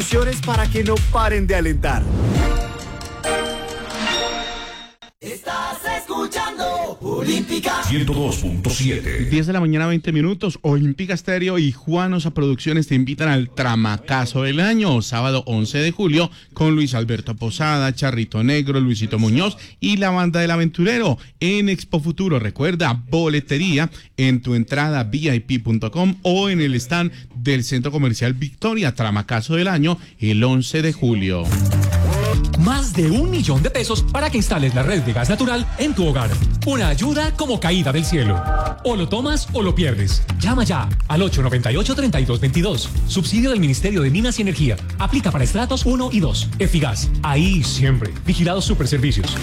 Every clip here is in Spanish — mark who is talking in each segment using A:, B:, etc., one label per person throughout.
A: Para que no paren de alentar.
B: Estás escuchando Olímpica
C: 102.7.
D: 10 de la mañana, 20 minutos. Olímpica Estéreo y Juanosa Producciones te invitan al Tramacazo del Año, sábado 11 de julio, con Luis Alberto Posada, Charrito Negro, Luisito Muñoz y la Banda del Aventurero en Expo Futuro. Recuerda, boletería en tu entrada VIP.com o en el stand del Centro Comercial Victoria. Tramacazo del Año, el 11 de julio.
E: Más de $1 millón para que instales la red de gas natural en tu hogar. Una ayuda como caída del cielo. O lo tomas o lo pierdes. Llama ya al 898-3222. Subsidio del Ministerio de Minas y Energía. Aplica para estratos 1 y 2. Efigas. Ahí siempre. Vigilados Superservicios.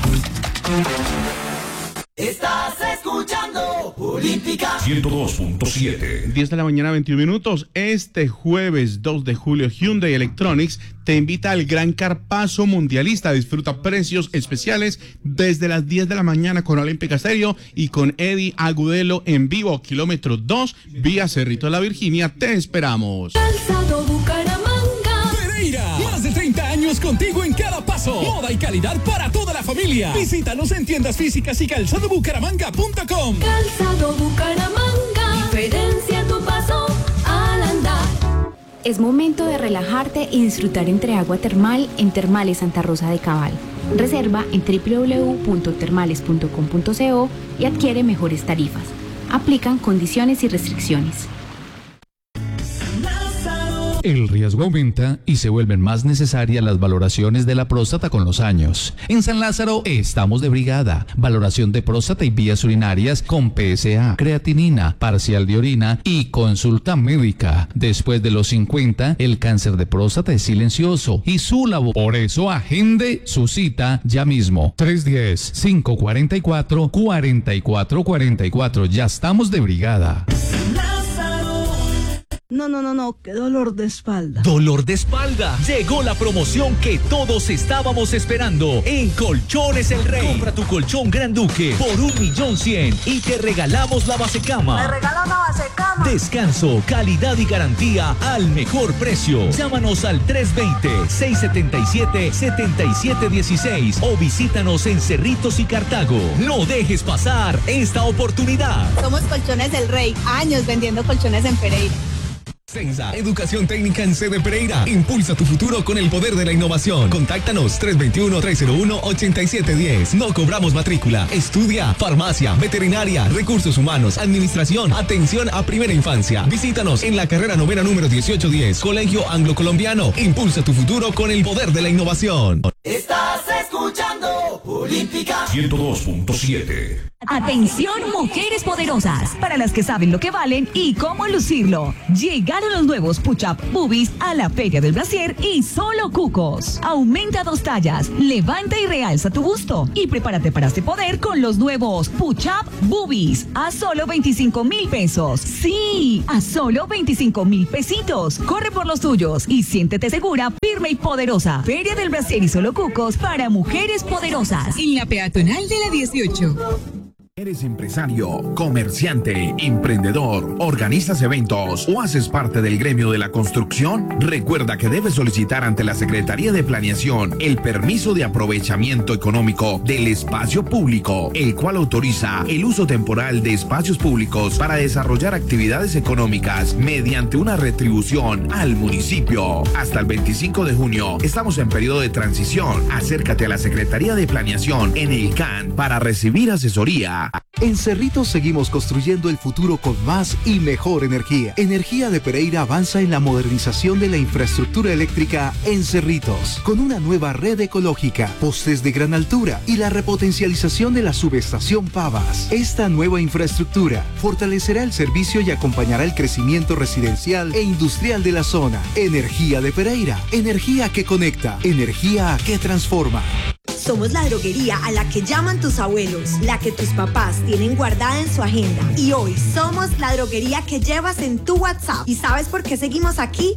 B: Estás escuchando Olímpica
C: 102.7.
D: 10 de la mañana, 21 minutos. Este jueves 2 de julio, Hyundai Electronics te invita al Gran Carpazo Mundialista. Disfruta precios especiales desde las 10 de la mañana con Olímpica Estéreo y con Eddie Agudelo en vivo. Kilómetro 2, vía Cerrito de la Virginia. Te esperamos.
F: Calzado Bucaramanga.
G: Pereira, más de 30 años contigo en cada paso. Moda y calidad para toda la familia. Visítanos en tiendas físicas y calzadobucaramanga.com.
F: Calzado Bucaramanga. Diferencia tu paso al andar.
H: Es momento de relajarte y disfrutar entre agua termal en Termales Santa Rosa de Cabal. Reserva en www.termales.com.co y adquiere mejores tarifas. Aplican condiciones y restricciones.
I: El riesgo aumenta y se vuelven más necesarias las valoraciones de la próstata con los años. En San Lázaro estamos de brigada. Valoración de próstata y vías urinarias con PSA, creatinina, parcial de orina y consulta médica. Después de los 50, el cáncer de próstata es silencioso y su labor. Por eso agende su cita ya mismo. 310-544-4444. Ya estamos de brigada.
J: No, qué dolor de espalda.
K: ¿Dolor de espalda? Llegó la promoción que todos estábamos esperando en Colchones El Rey. Compra tu colchón Gran Duque por $1.100.000 y te regalamos la basecama.
J: ¿Me regala una basecama?
K: Descanso, calidad y garantía al mejor precio. Llámanos al 320-677-7716 o visítanos en Cerritos y Cartago. No dejes pasar esta oportunidad.
J: Somos Colchones El Rey, años vendiendo colchones en Pereira.
G: CENSA, Educación Técnica en Sede Pereira. Impulsa tu futuro con el poder de la innovación. Contáctanos 321-301-8710. No cobramos matrícula. Estudia farmacia, veterinaria, recursos humanos, administración, atención a primera infancia. Visítanos en la carrera novena número 1810. Colegio Anglo Colombiano. Impulsa tu futuro con el poder de la innovación.
B: Estás escuchando Olímpica
C: 102.7.
L: Atención, mujeres poderosas, para las que saben lo que valen y cómo lucirlo. Llegaron los nuevos Push-Up Boobies a la Feria del Brasier y solo cucos. Aumenta 2 tallas, levanta y realza tu busto y prepárate para este poder con los nuevos Push-Up Boobies a solo 25,000 pesos. Sí, a solo 25,000 pesitos. Corre por los tuyos y siéntete segura, firme y poderosa. Feria del Brasier y solo cucos para mujeres poderosas.
M: En la peatonal de la 18.
N: ¿Eres empresario, comerciante, emprendedor, organizas eventos o haces parte del gremio de la construcción? Recuerda que debes solicitar ante la Secretaría de Planeación el permiso de aprovechamiento económico del espacio público, el cual autoriza el uso temporal de espacios públicos para desarrollar actividades económicas mediante una retribución al municipio. Hasta el 25 de junio estamos en periodo de transición. Acércate a la Secretaría de Planeación en el CAN para recibir asesoría.
O: En Cerritos seguimos construyendo el futuro con más y mejor energía. Energía de Pereira avanza en la modernización de la infraestructura eléctrica en Cerritos, con una nueva red ecológica, postes de gran altura y la repotencialización de la subestación Pavas. Esta nueva infraestructura fortalecerá el servicio y acompañará el crecimiento residencial e industrial de la zona. Energía de Pereira, energía que conecta, energía que transforma.
P: Somos la droguería a la que llaman tus abuelos, la que tus papás tienen guardada en su agenda. Y hoy somos la droguería que llevas en tu WhatsApp. ¿Y sabes por qué seguimos aquí?